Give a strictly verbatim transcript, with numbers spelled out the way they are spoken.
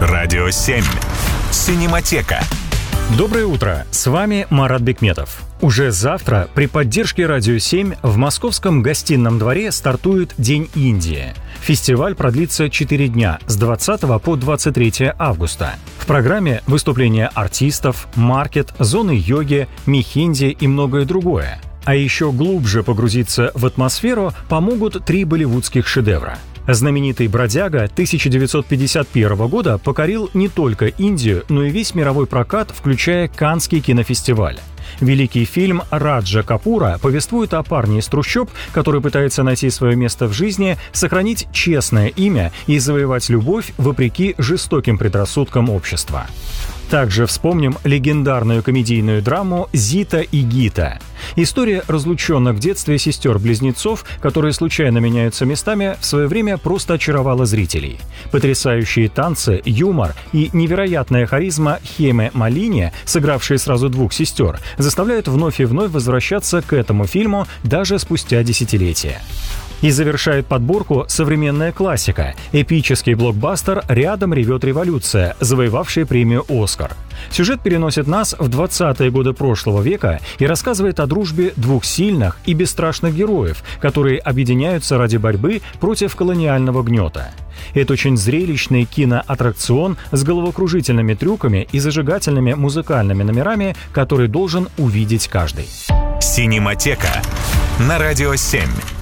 Радио семь. Синематека. Доброе утро, с вами Марат Бекметов. Уже завтра при поддержке «Радио семь» в московском Гостином дворе стартует День Индии. Фестиваль продлится четыре дня, с двадцатого по двадцать третье августа. В программе выступления артистов, маркет, зоны йоги, мехинди и многое другое. А еще глубже погрузиться в атмосферу помогут три болливудских шедевра. Знаменитый «Бродяга» тысяча девятьсот пятьдесят первого года покорил не только Индию, но и весь мировой прокат, включая Каннский кинофестиваль. Великий фильм Раджа Капура повествует о парне из трущоб, который пытается найти свое место в жизни, сохранить честное имя и завоевать любовь вопреки жестоким предрассудкам общества. Также вспомним легендарную комедийную драму «Зита и Гита». История разлученных в детстве сестер-близнецов, которые случайно меняются местами, в свое время просто очаровала зрителей. Потрясающие танцы, юмор и невероятная харизма Хеме Малини, сыгравшие сразу двух сестер, заставляют вновь и вновь возвращаться к этому фильму даже спустя десятилетия. И завершает подборку современная классика – эпический блокбастер «Рядом ревет революция», завоевавший премию «Оскар». Сюжет переносит нас в двадцатые годы прошлого века и рассказывает о дружбе двух сильных и бесстрашных героев, которые объединяются ради борьбы против колониального гнета. Это очень зрелищный киноаттракцион с головокружительными трюками и зажигательными музыкальными номерами, который должен увидеть каждый. Синематека на Радио семь.